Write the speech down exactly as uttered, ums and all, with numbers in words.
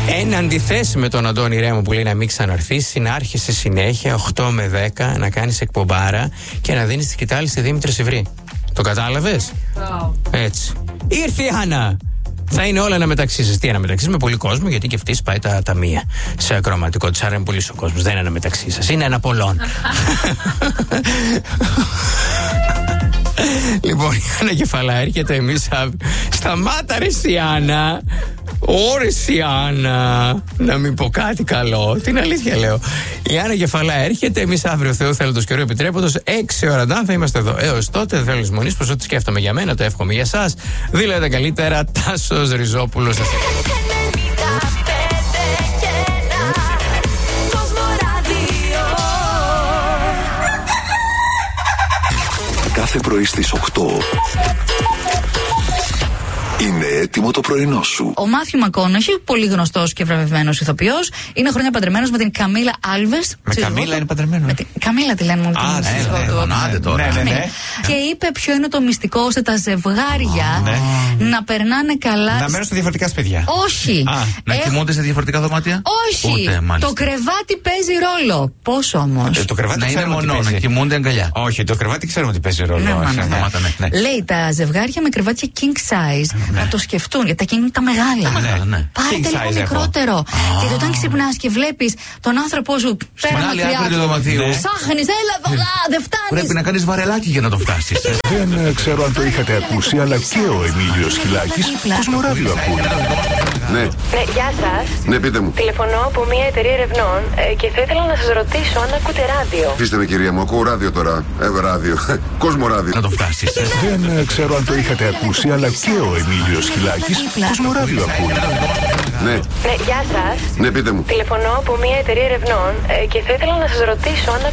Εν αντιθέσει με τον Αντώνη Ρέμο που λέει να μην ξαναρθείς, να άρχισε συνέχεια οκτώ με δέκα να κάνεις εκπομπάρα και να δίνεις τη σκητάλη στη Δήμητρα Σιβρή. Το κατάλαβες? Oh. Έτσι. Ήρθε η Άννα! Θα είναι όλα αναμεταξύ σας. Τι αναμεταξύ με πολύ κόσμο, γιατί και αυτή πάει τα ταμεία σε ακροματικό της. Άρα είναι πολύ ο κόσμος. Δεν είναι αναμεταξύ σας. Είναι ένα πολλών. Λοιπόν, η Άννα Κεφαλά έρχεται, εμείς σταμάτα ρε Σιάννα. Ωρε Σιάννα. Να μην πω κάτι καλό. Την αλήθεια λέω. Η Άννα Κεφαλά έρχεται, εμείς αύριο Θεού θέλοντος και ωραίο επιτρέποντος έξι ώρα ντάν θα είμαστε εδώ. Έως τότε δεν θέλω λησμονείς πως ό,τι σκέφτομαι για μένα το εύχομαι για σας. Δηλαδή καλύτερα, Τάσος Ριζόπουλος. Κάθε πρωί στις οκτώ είναι έτοιμο το πρωινό σου. Ο Μάθιου Μακόνοχι, πολύ γνωστός και βραβευμένος ηθοποιός, είναι χρόνια παντρεμένος με την Καμίλα Άλβες. Με Καμίλα είναι παντρεμένο. Με την Καμίλα τη λένε μου. Α, ναι, ναι, τώρα. Ναι, ναι, ναι. Και είπε ποιο είναι το μυστικό ώστε τα ζευγάρια ναι. να περνάνε καλά. Να μένουν σε διαφορετικά σπίτια. Όχι. Α, να Έχ... κοιμούνται σε διαφορετικά δωμάτια. Όχι. Ούτε, το κρεβάτι παίζει ρόλο. Πώς όμως? Ε, το κρεβάτι να είναι μονό, να κοιμούνται αγκαλιά. Όχι, το κρεβάτι ξέρουμε ότι παίζει ρόλο. Ναι, ναι, ναι. Ναι. Λέει τα ζευγάρια με κρεβάτια king size ναι. να το σκεφτούν, γιατί τα king είναι τα μεγάλα. Ναι, ναι. Πάρτε λίγο μικρότερο. Oh. Γιατί όταν ξυπνάς και βλέπεις τον άνθρωπό σου πέρα μακριά, ψάχνεις, έλα εδώ, δεν φτάνεις. Πρέπει να κάνεις βαρελάκι για να το φτάσεις. Δεν ξέρω αν το είχατε ακούσει, αλλά και ο Εμίλιος Χιλάκης Κοσμοράδιο ακούει. Ναι. Ναι, γεια σας. Ναι, πείτε μου. Τηλεφωνώ από μια εταιρεία ερευνών ε, και θα ήθελα να σας ρωτήσω αν ακούτε ράδιο. Αφήστε με, κυρία μου, ακούω ράδιο τώρα. Ε, ράδιο. Κοσμοράδιο. Να το φτάσεις. Δεν ξέρω αν το είχατε ακούσει, αλλά και ο Εμίλιος Χιλάκης Κοσμοράδιο ακούει. Ναι. Ναι, γεια σας. Ναι, πείτε μου. Τηλεφωνώ από μια εταιρεία ερευνών ε, και θα ήθελα να σας ρωτήσω αν